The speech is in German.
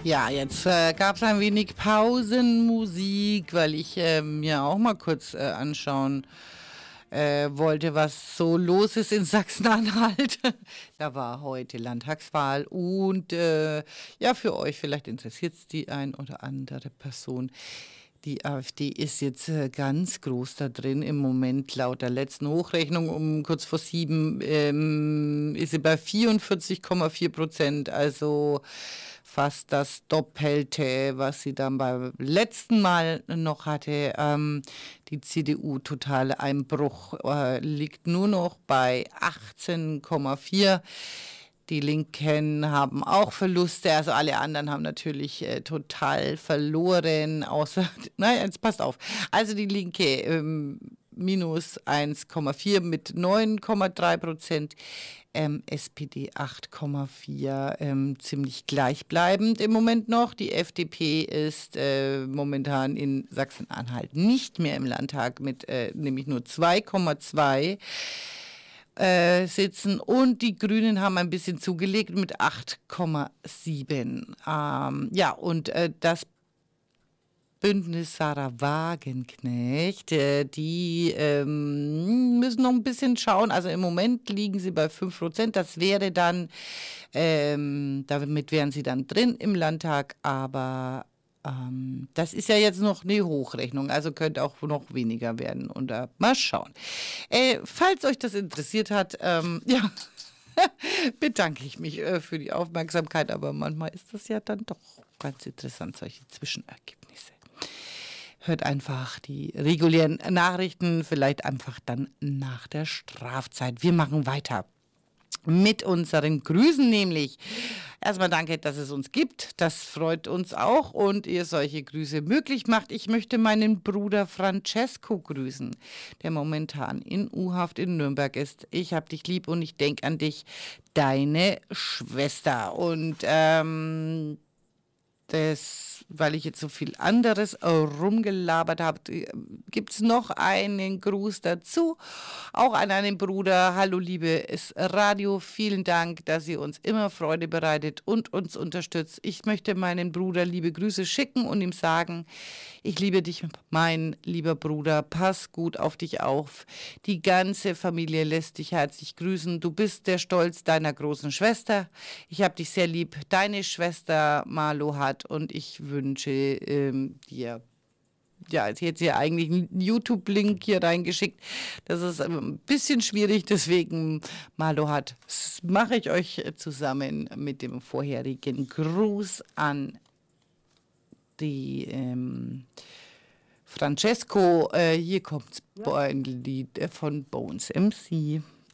Ja, jetzt gab es ein wenig Pausenmusik, weil ich mir auch mal kurz anschauen wollte, was so los ist in Sachsen-Anhalt. Da war heute Landtagswahl und ja, für euch, vielleicht interessiert es die ein oder andere Person. Die AfD ist jetzt ganz groß da drin. Im Moment laut der letzten Hochrechnung um kurz vor 7 ist sie bei 44,4%. Also fast das Doppelte, was sie dann beim letzten Mal noch hatte. Die CDU totale Einbruch liegt nur noch bei 18,4%. Die Linken haben auch Verluste, also alle anderen haben natürlich total verloren, außer, naja, jetzt passt auf. Also die Linke minus 1,4 mit 9,3%, SPD 8,4, ziemlich gleichbleibend im Moment noch. Die FDP ist momentan in Sachsen-Anhalt nicht mehr im Landtag mit nämlich nur 2,2 sitzen und die Grünen haben ein bisschen zugelegt mit 8,7. Ja, und das Bündnis Sarah Wagenknecht, die müssen noch ein bisschen schauen. Also im Moment liegen sie bei 5%. Das wäre dann, damit wären sie dann drin im Landtag, aber das ist ja jetzt noch eine Hochrechnung, also könnte auch noch weniger werden. Und mal schauen. Falls euch das interessiert hat, ja, bedanke ich mich für die Aufmerksamkeit, aber manchmal ist das ja dann doch ganz interessant, solche Zwischenergebnisse. Hört einfach die regulären Nachrichten, vielleicht einfach dann nach der Strafzeit. Wir machen weiter mit unseren Grüßen nämlich. Erstmal danke, dass es uns gibt. Das freut uns auch und ihr solche Grüße möglich macht. Ich möchte meinen Bruder Francesco grüßen, der momentan in U-Haft in Nürnberg ist. Ich hab dich lieb und ich denke an dich, deine Schwester. Und weil ich jetzt so viel anderes rumgelabert habe, gibt es noch einen Gruß dazu, auch an einen Bruder. Hallo liebes Radio, vielen Dank, dass ihr uns immer Freude bereitet und uns unterstützt. Ich möchte meinen Bruder liebe Grüße schicken und ihm sagen, ich liebe dich, mein lieber Bruder, pass gut auf dich auf. Die ganze Familie lässt dich herzlich grüßen. Du bist der Stolz deiner großen Schwester. Ich habe dich sehr lieb. Deine Schwester Marlo hat und ich wünsche dir, ja, sie hat ja eigentlich einen YouTube-Link hier reingeschickt. Das ist ein bisschen schwierig, deswegen Marlo hat, mache ich euch zusammen mit dem vorherigen Gruß an die Francesco. Hier kommt ein Lied von Bones MC.